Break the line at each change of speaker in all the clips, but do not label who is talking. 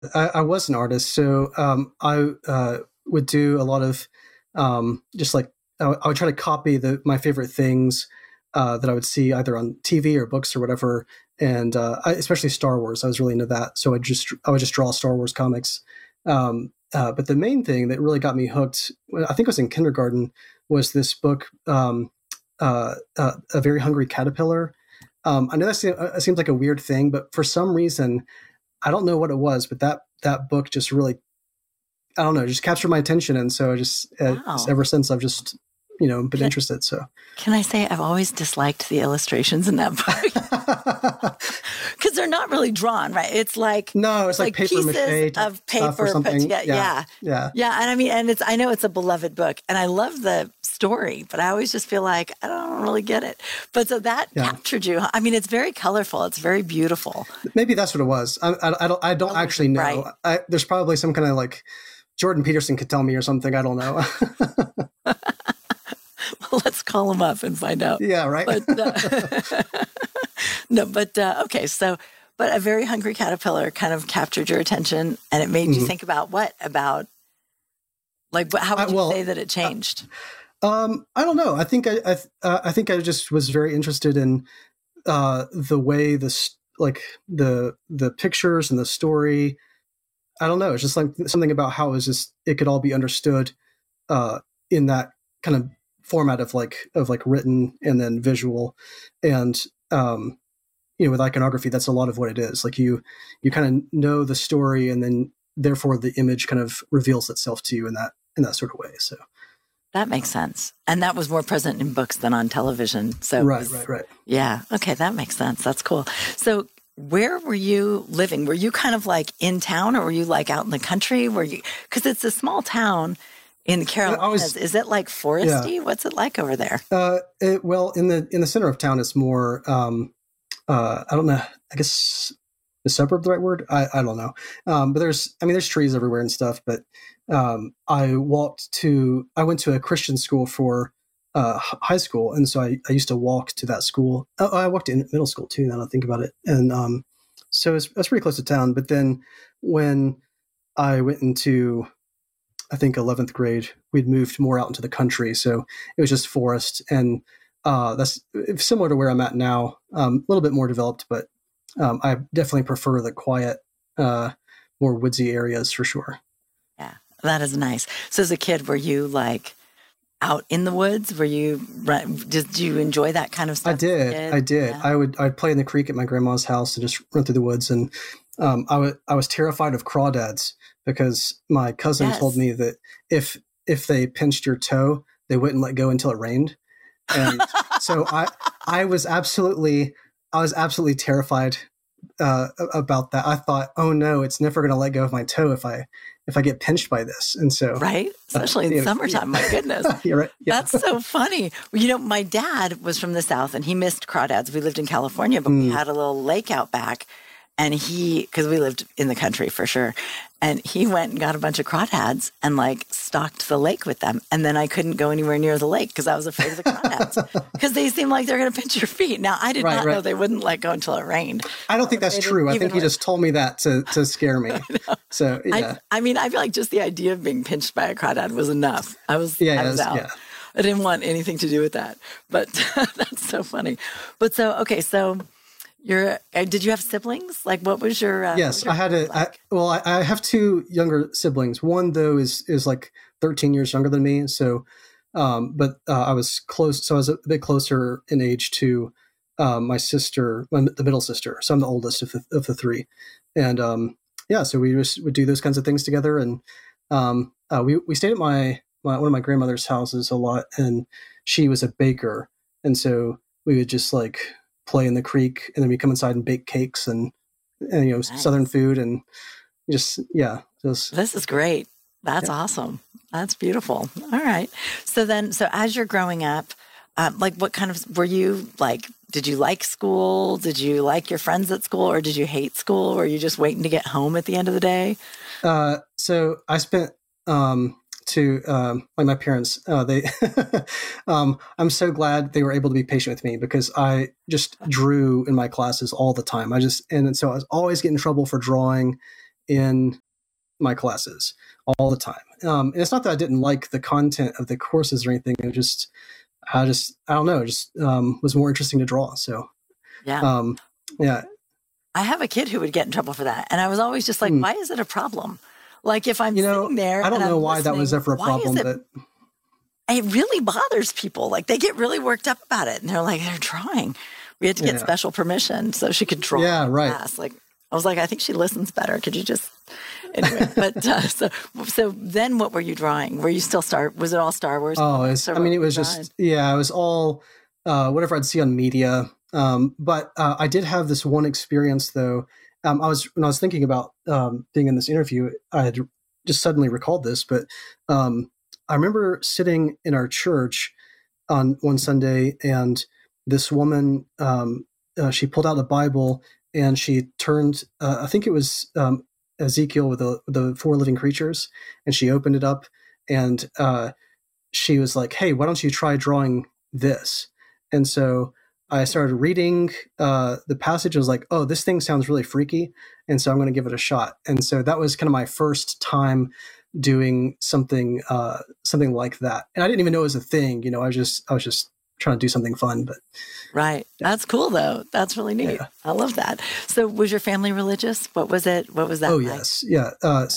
I was an artist, so I would do a lot of just like I would try to copy my favorite things that I would see either on TV or books or whatever, and especially Star Wars. I was really into that, so I would just draw Star Wars comics. But the main thing that really got me hooked, I think it was in kindergarten, was this book, A Very Hungry Caterpillar. I know that seems like a weird thing, but for some reason, I don't know what it was, but that book just really, I don't know, just captured my attention, and so just
Wow.
ever since I've just been interested. So
Can I say I've always disliked the illustrations in that book because they're not really drawn, right? It's like
no, it's like paper
pieces
mache
of
stuff or
paper put
something.
together.
Yeah,
Yeah,
yeah,
yeah, and I mean, and I know it's a beloved book, and I love the story, but I always just feel like I don't really get it. But so that
yeah.
captured you. I mean, it's very colorful. It's very beautiful.
Maybe that's what it was. I don't
Colors
actually
are bright.
know. There's probably some kind of like Jordan Peterson could tell me or something. I don't know.
Let's call him up and find out.
Yeah, right.
But no, but okay. So, but A Very Hungry Caterpillar kind of captured your attention, and it made you
Mhm.
think about what about how would you
Well,
say that it changed?
I don't know. I think I just was very interested in the way this like the pictures and the story. I don't know. It's just like something about how it could all be understood in that kind of format of like written and then visual, and with iconography, that's a lot of what it is. Like you kind of know the story, and then therefore the image kind of reveals itself to you in that sort of way. So
That makes sense, and that was more present in books than on television. So,
right.
yeah, okay, that makes sense. That's cool. So, where were you living? Were you kind of like in town, or were you like out in the country? Were you because it's a small town in the Carolinas? Is it like foresty?
Yeah.
What's it like over there?
Well, in the center of town, it's more. I don't know. I guess is suburb the right word? I don't know. But there's trees everywhere and stuff. But I went to a Christian school for high school, and so I used to walk to that school. I walked in middle school too. Now that I think about it, and so it's pretty close to town. But then when I went into I think 11th grade, we'd moved more out into the country, so it was just forest, and that's similar to where I'm at now. A little bit more developed, but I definitely prefer the quiet, more woodsy areas for sure.
Yeah, that is nice. So, as a kid, were you like out in the woods? Did you enjoy that kind of stuff?
I did.
Yeah.
I'd play in the creek at my grandma's house and just run through the woods, and I was terrified of crawdads because my cousin told me that if they pinched your toe, they wouldn't let go until it rained. And so I was absolutely terrified about that. I thought, oh no, it's never going to let go of my toe if I get pinched by this. And so,
right, especially in summertime. My goodness,
you're right. Yeah.
That's so funny. Well, my dad was from the South, and he missed crawdads. We lived in California, but we had a little lake out back, and because we lived in the country for sure. And he went and got a bunch of crawdads and stocked the lake with them. And then I couldn't go anywhere near the lake because I was afraid of the crawdads because they seem like they're going to pinch your feet. Now, I did not know they wouldn't let go until it rained.
I don't think that's true. I think he just told me that to scare me. So, yeah.
I mean, I feel like just the idea of being pinched by a crawdad was enough. I was out.
Yeah.
I didn't want anything to do with that. But that's so funny. But okay, so did you have siblings? What was your
yes, I had I have two younger siblings. One though is like 13 years younger than me. So but I was close, so I was a bit closer in age to my sister, the middle sister. So I'm the oldest of the three. And so we just would do those kinds of things together, and we stayed at one of my grandmother's houses a lot, and she was a baker, and so we would just play in the creek, and then we come inside and bake cakes and nice. Southern food, and this
is great. That's awesome. That's beautiful. All right. So as you're growing up, what kind of were you like? Did you like school? Did you like your friends at school, or did you hate school? Or were you just waiting to get home at the end of the day?
So I spent my parents, they I'm so glad they were able to be patient with me because I just drew in my classes all the time. So I was always getting in trouble for drawing, in my classes all the time. And it's not that I didn't like the content of the courses or anything. I don't know, it just was more interesting to draw. So,
Yeah.
Yeah.
I have a kid who would get in trouble for that. And I was always just like, why is it a problem? Like if I'm sitting there,
I don't
and
know
I'm
why that was ever a problem, but
it really bothers people. Like they get really worked up about it, and they're like, they're drawing. We had to get special permission so she could draw.
Yeah, right.
Class. Like I was like, I think she listens better. Could you just anyway? But so then, what were you drawing? Were you still Was it all Star Wars?
Oh, it was just it was all whatever I'd see on media. But I did have this one experience though. When I was thinking about being in this interview, I had just suddenly recalled this, but I remember sitting in our church on one Sunday, and this woman, she pulled out a Bible and she turned, I think it was Ezekiel with the four living creatures, and she opened it up, and she was like, "Hey, why don't you try drawing this?" And so I started reading the passage. I was like, "Oh, this thing sounds really freaky," and so I'm going to give it a shot. And so that was kind of my first time doing something like that. And I didn't even know it was a thing. I was just trying to do something fun. But
right, that's cool though. That's really neat. Yeah. I love that. So, was your family religious? What was it? What was that?
Oh,
like?
Yes, yeah.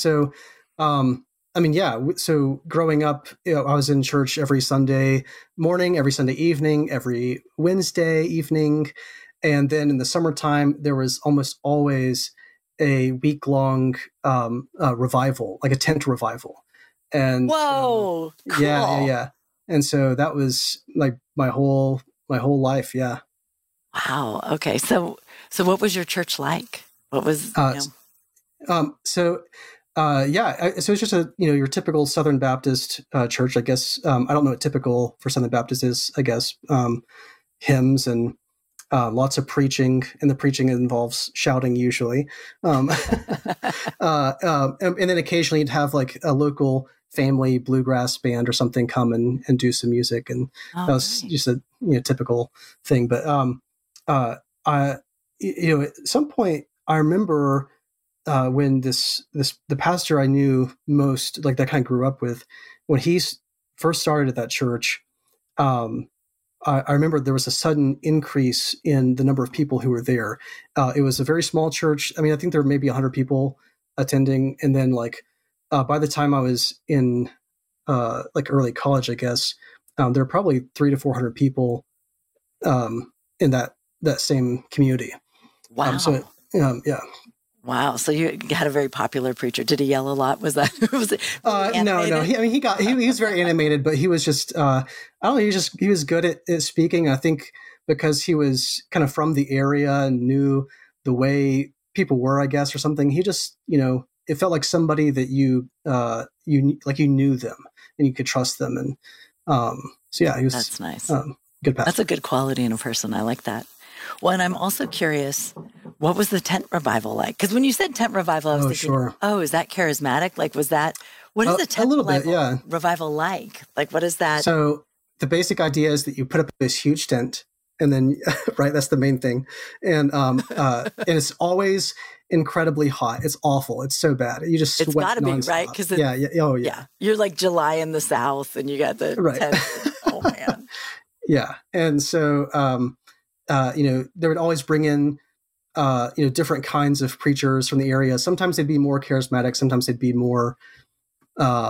So growing up, I was in church every Sunday morning, every Sunday evening, every Wednesday evening. And then in the summertime, there was almost always a week-long revival, like a tent revival. And
whoa, cool.
Yeah. And so that was like my whole life. Yeah.
Wow. Okay. So what was your church like? What was,
so it's just your typical Southern Baptist church, I guess. I don't know what typical for Southern Baptist is, I guess. Hymns and lots of preaching, and the preaching involves shouting usually. And then occasionally you'd have like a local family bluegrass band or something come and do some music. And that was just a typical thing. But at some point I remember when the pastor I knew most, like that kind of grew up with, when he first started at that church, I remember there was a sudden increase in the number of people who were there. It was a very small church. I mean, I think there were maybe 100 people attending. And then by the time I was in early college, I guess, there were probably 300 to 400 people in that same community.
Wow.
Yeah.
Wow. So you had a very popular preacher. Did he yell a lot? Was that, was it?
No. He was very animated, but he was just, I don't know. He was good at speaking. I think because he was kind of from the area and knew the way people were, I guess, or something. He just, it felt like somebody that you knew them and you could trust them. And, he was,
that's nice.
Good pastor.
That's a good quality in a person. I like that. Well, and I'm also curious, what was the tent revival like? Because when you said tent revival, I was thinking,
sure.
Oh, is that charismatic? Like, what is the tent revival like? Like, what is that?
So the basic idea is that you put up this huge tent, and then, right, that's the main thing. And and it's always incredibly hot. It's awful. It's so bad. You just sweat.
It's got to be, right?
Because yeah.
You're like July in the South, and you got the tent. Oh, man.
Yeah. And so, they would always bring in, different kinds of preachers from the area. Sometimes they'd be more charismatic. Sometimes they'd be more, I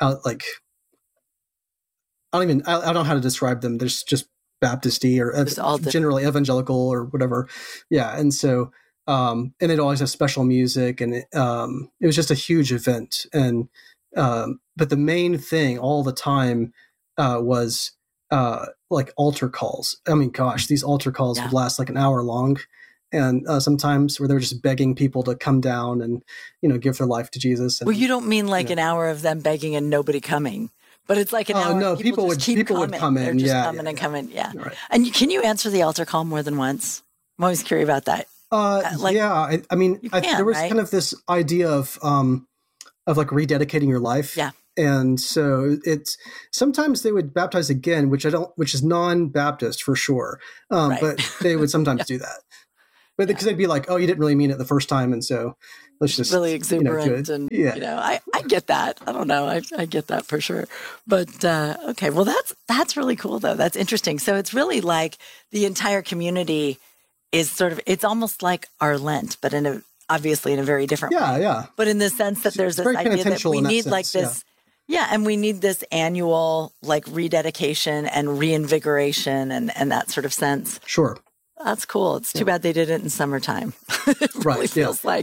don't know how to describe them. There's just Baptist-y or generally evangelical or whatever. Yeah. And so, and they'd always have special music, and it was just a huge event. And, but the main thing all the time, was, altar calls. I mean, gosh, these altar calls would last like an hour long. And sometimes where they were just begging people to come down and, give their life to Jesus. And,
well, you don't mean like an hour of them begging and nobody coming, but it's like an hour.
No, people would come in.
They're just coming and coming. Yeah.
Right.
And can you answer the altar call more than once? I'm always curious about that.
I mean, there was kind of this idea of like rededicating your life.
Yeah.
And so it's sometimes they would baptize again, which is non-Baptist for sure. But they would sometimes do that. but because they'd be like, oh, you didn't really mean it the first time. And so let's just,
really exuberant. And,
yeah.
I get that. I don't know. I get that for sure. But, okay. Well, that's really cool though. That's interesting. So it's really like the entire community is sort of, it's almost like our Lent, but obviously in a very different way.
Yeah.
But in the sense that there's this idea that we need like this, and we need this annual like rededication and reinvigoration and that sort of sense.
Sure.
That's cool. It's too bad they did it in summertime. It really feels like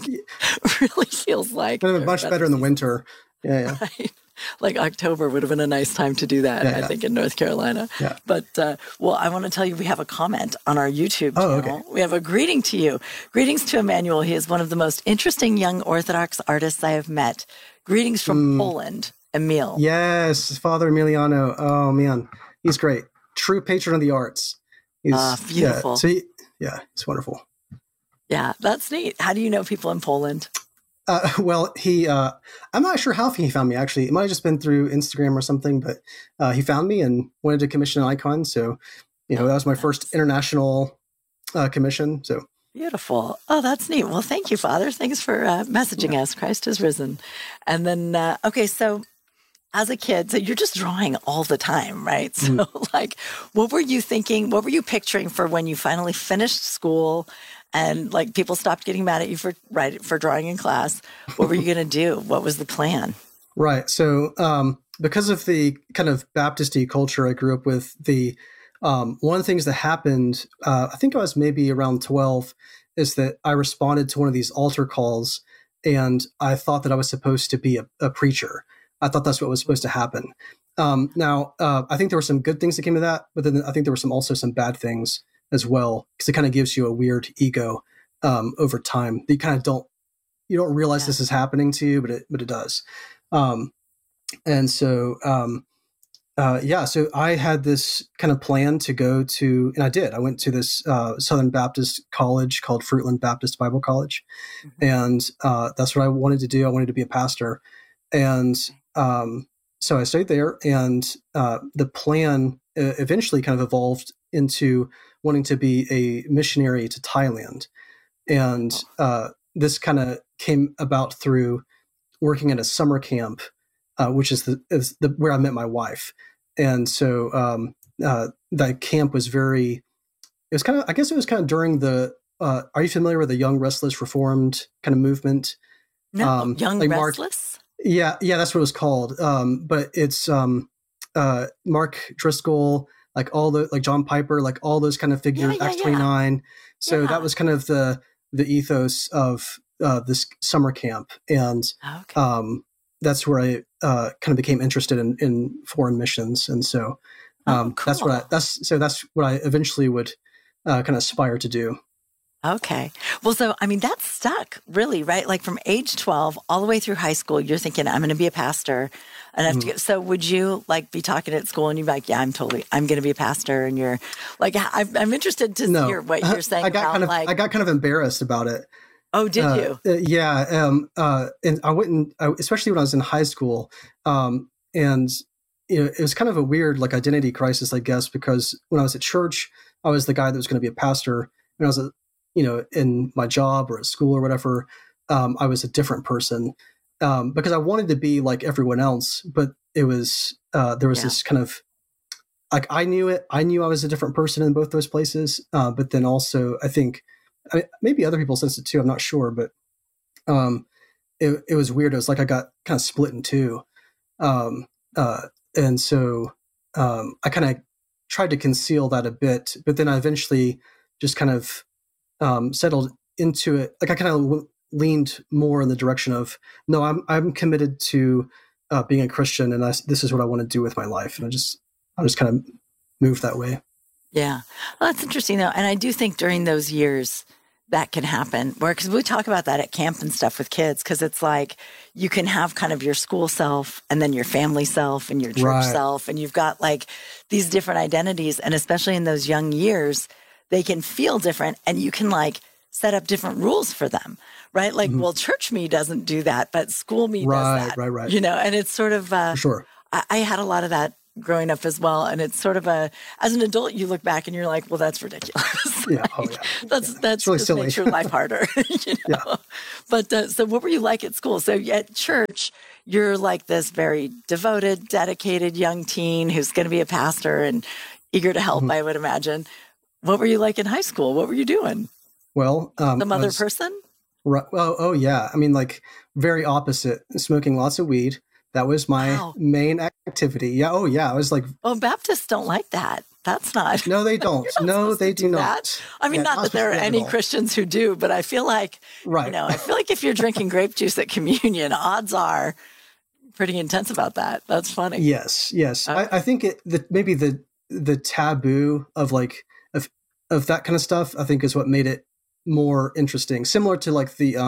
much better in the winter. Yeah.
Right. Like October would have been a nice time to do that, I think, in North Carolina.
Yeah.
But, I want to tell you, we have a comment on our YouTube channel.
Okay.
We have a greeting to you. Greetings to Emmanuel. He is one of the most interesting young Orthodox artists I have met. Greetings from Poland, Emil.
Yes, Father Emiliano. Oh, man. He's great. True patron of the arts. He's
beautiful.
It's wonderful.
Yeah, that's neat. How do you know people in Poland?
Well, I'm not sure how he found me, actually. It might have just been through Instagram or something, but he found me and wanted to commission an icon. So, that was my first international commission. So
beautiful. Oh, that's neat. Well, thank you, Father. Thanks for messaging us. Christ has risen. And then, so as a kid, so you're just drawing all the time, right? So like, what were you thinking? What were you picturing for when you finally finished school and like people stopped getting mad at you for drawing in class? What were you going to do? What was the plan?
Right. So because of the kind of Baptist-y culture I grew up with, one of the things that happened, I think I was maybe around 12, is that I responded to one of these altar calls and I thought that I was supposed to be a preacher. I thought that's what was supposed to happen. Now, I think there were some good things that came of that, but then I think there were also some bad things as well, because it kind of gives you a weird ego over time. You kind of don't realize this is happening to you, but it does. And so, so I had this kind of plan to go to, and I did. I went to this Southern Baptist college called Fruitland Baptist Bible College, and that's what I wanted to do. I wanted to be a pastor, and so I stayed there, and the plan eventually kind of evolved into wanting to be a missionary to Thailand. And this kind of came about through working at a summer camp, which is where I met my wife. And so that camp was it was kind of during the, are you familiar with the Young Restless Reformed kind of movement?
No, Young like Restless?
Yeah, that's what it was called. But it's Mark Driscoll, like John Piper, like all those kind of figures, Acts 29. So that was kind of the ethos of this summer camp. And that's where I kind of became interested in foreign missions. And so
cool.
that's what I eventually would kind of aspire to do.
Okay. Well, so, I mean, that stuck really, right? Like from age 12 all the way through high school, you're thinking, I'm going to be a pastor. And so would you like be talking at school and you'd be like, yeah, I'm going to be a pastor. And you're like, I'm interested to hear what you're saying. I got
kind of embarrassed about it.
Oh, did you?
Yeah. And I wouldn't, especially when I was in high school. And, it was kind of a weird like identity crisis, I guess, because when I was at church, I was the guy that was going to be a pastor. When I was in my job or at school or whatever, I was a different person because I wanted to be like everyone else. But it was there was this kind of like I knew I was a different person in both those places. But then also I think maybe other people sensed it too. I'm not sure, but it was weird. It was like I got kind of split in two, and so I kind of tried to conceal that a bit. But then I eventually just kind of settled into it. Like I kind of leaned more in the direction of, no, I'm committed to being a Christian, and this is what I want to do with my life. And I just kind of moved that way.
Yeah, well, that's interesting though, and I do think during those years that can happen. Because we talk about that at camp and stuff with kids, because it's like you can have kind of your school self, and then your family self, and your church self, and you've got like these different identities, and especially in those young years, they can feel different, and you can like set up different rules for them, right? Like, well, church me doesn't do that, but school me does that.
Right.
And it's sort of,
for sure.
I had a lot of that growing up as well. And it's sort of as an adult, you look back and you're like, well, that's ridiculous.
Yeah. Oh, yeah.
That's
really
just
silly.
makes your life harder.
Yeah.
But so what were you like at school? So at church, you're like this very devoted, dedicated young teen who's going to be a pastor and eager to help, I would imagine. What were you like in high school? What were you doing?
Well,
Some other person?
Right. Well, oh yeah. I mean, like very opposite. Smoking lots of weed. That was my main activity. Yeah. Oh yeah. I was like,
well, Baptists don't like that. That's not.
No, they don't. No, they do not.
I mean, not that there are any Christians who do, but I feel like,
right.
I feel like if you're drinking grape juice at communion, odds are pretty intense about that. That's funny.
Yes. I think maybe the taboo of like of that kind of stuff, I think, is what made it more interesting. Similar to like the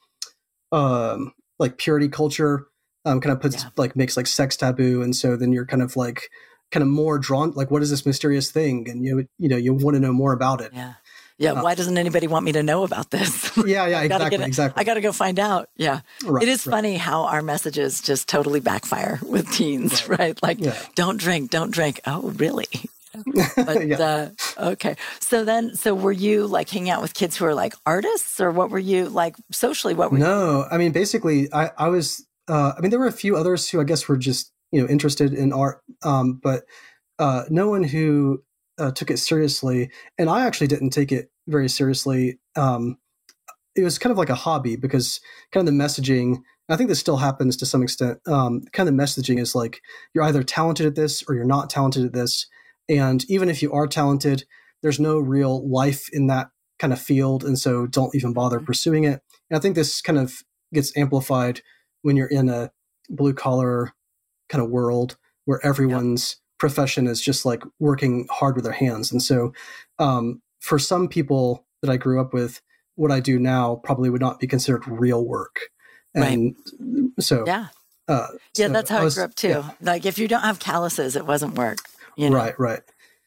like purity culture, kind of puts like makes like sex taboo, and so then you're kind of more drawn, like, what is this mysterious thing, and you want to know more about it.
Yeah. Why doesn't anybody want me to know about this?
Yeah. Exactly.
I got to go find out. Yeah.
Right,
it is funny how our messages just totally backfire with teens, right? Like, don't drink. Oh, really? But, okay. So were you like hanging out with kids who are like artists, or what were you like socially? What were you?
No, I mean, basically I was, there were a few others who I guess were just, interested in art. But no one who took it seriously. And I actually didn't take it very seriously. It was kind of like a hobby, because kind of the messaging, I think this still happens to some extent. Kind of the messaging is like, you're either talented at this or you're not talented at this. And even if you are talented, there's no real life in that kind of field. And so don't even bother pursuing it. And I think this kind of gets amplified when you're in a blue collar kind of world where everyone's profession is just like working hard with their hands. And so for some people that I grew up with, what I do now probably would not be considered real work. And so,
that's how I grew up too. Yeah. Like, if you don't have calluses, it wasn't work.
Right.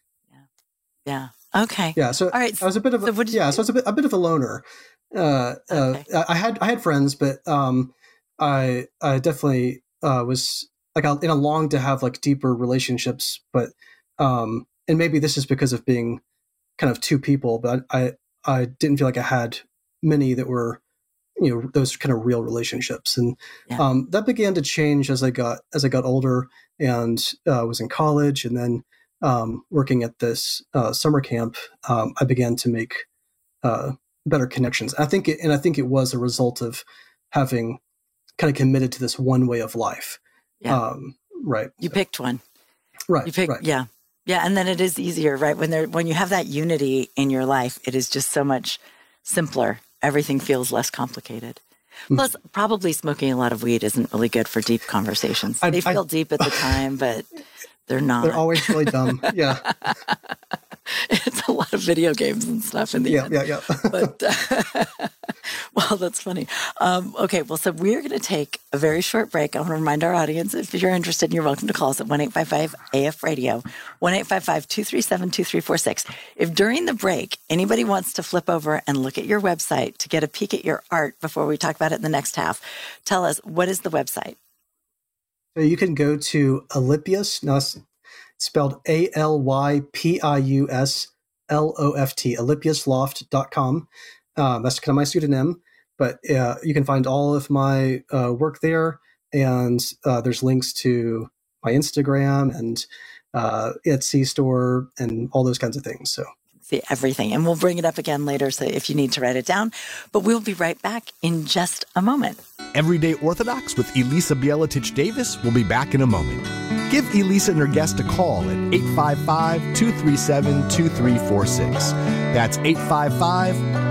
Yeah. Okay.
Yeah. So
all right.
I was a bit of so I was a bit of a loner. I had friends, but I definitely was like, I longed to have like deeper relationships, but and maybe this is because of being kind of two people, but I didn't feel like I had many that were, those kind of real relationships. And that began to change as I got older and was in college, and then working at this summer camp, I began to make better connections. I think it was a result of having kind of committed to this one way of life. Right.
You picked one.
Right.
You picked, yeah. And then it is easier, right? When you have that unity in your life, it is just so much simpler. Everything feels less complicated. Plus, probably smoking a lot of weed isn't really good for deep conversations. They feel deep at the time, but they're not.
They're always really dumb. Yeah.
It's a lot of video games and stuff in the end.
Yeah.
But, well, that's funny. Okay, well, so we're going to take a very short break. I want to remind our audience, if you're interested, you're welcome to call us at 1-855-AF-RADIO, 1-855-237-2346. If during the break, anybody wants to flip over and look at your website to get a peek at your art before we talk about it in the next half, tell us, what is the website?
So you can go to Alypius. Now, it's spelled ALYPIUSLOFT, alypiusloft.com. That's kind of my pseudonym, but you can find all of my work there, and there's links to my Instagram and Etsy store and all those kinds of things. So
see everything, and we'll bring it up again later, so if you need to write it down. But we'll be right back in just a moment.
Everyday Orthodox with Elisa Bieletich-Davis will be back in a moment. Give Elisa and her guest a call at 855-237-2346. That's 855